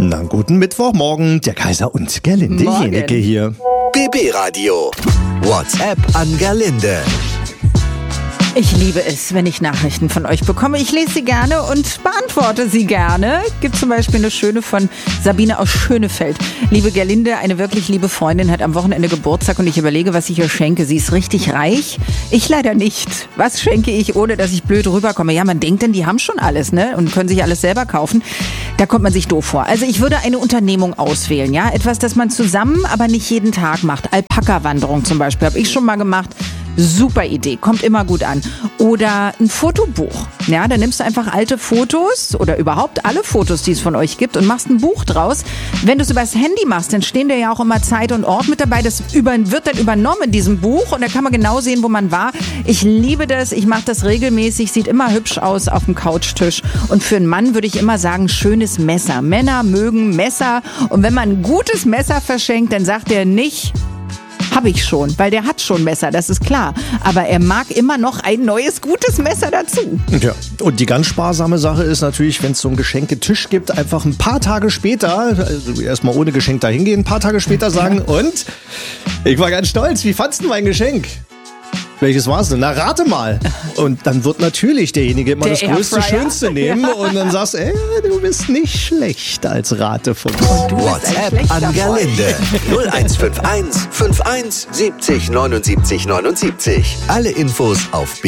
Na, guten Mittwochmorgen, der Kaiser und Gerlinde Jenecke hier. BB Radio. WhatsApp an Gerlinde. Ich liebe es, wenn ich Nachrichten von euch bekomme. Ich lese sie gerne und beantworte sie gerne. Gibt zum Beispiel eine schöne von Sabine aus Schönefeld. Liebe Gerlinde, eine wirklich liebe Freundin hat am Wochenende Geburtstag und ich überlege, was ich ihr schenke. Sie ist richtig reich. Ich leider nicht. Was schenke ich, ohne dass ich blöd rüberkomme? Ja, man denkt denn, die haben schon alles, ne? Und können sich alles selber kaufen. Da kommt man sich doof vor. Also ich würde eine Unternehmung auswählen, ja? Etwas, das man zusammen, aber nicht jeden Tag macht. Alpaka-Wanderung zum Beispiel, habe ich schon mal gemacht. Super Idee, kommt immer gut an. Oder ein Fotobuch. Ja, da nimmst du einfach alte Fotos oder überhaupt alle Fotos, die es von euch gibt und machst ein Buch draus. Wenn du es übers Handy machst, dann stehen da ja auch immer Zeit und Ort mit dabei. Das wird dann übernommen in diesem Buch und da kann man genau sehen, wo man war. Ich liebe das, ich mache das regelmäßig, sieht immer hübsch aus auf dem Couchtisch. Und für einen Mann würde ich immer sagen, schönes Messer. Männer mögen Messer und wenn man ein gutes Messer verschenkt, dann sagt er nicht... Habe ich schon, weil der hat schon Messer, das ist klar. Aber er mag immer noch ein neues, gutes Messer dazu. Ja, und die ganz sparsame Sache ist natürlich, wenn es so einen Geschenketisch gibt, einfach ein paar Tage später, also erstmal ohne Geschenk dahin gehen, ein paar Tage später sagen, und ich war ganz stolz, wie fandst du mein Geschenk? Welches war es denn? Na, rate mal. Und dann wird natürlich derjenige immer das größte, Schönste nehmen und dann sagst du, du bist nicht schlecht als Ratefuchs. WhatsApp an Gerlinde. 0151 51 70 79 79. Alle Infos auf